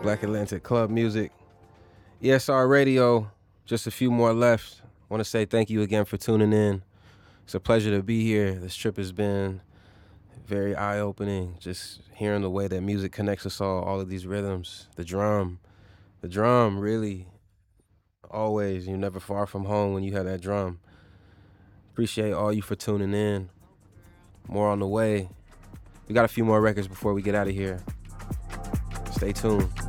Black Atlantic Club Music. ESR Radio, just a few more left. I want to say thank you again for tuning in. It's a pleasure to be here. This trip has been very eye-opening, just hearing the way that music connects us all of these rhythms, the drum really, always, you're never far from home when you have that drum. Appreciate all you for tuning in. More on the way. We got a few more records before we get out of here. Stay tuned.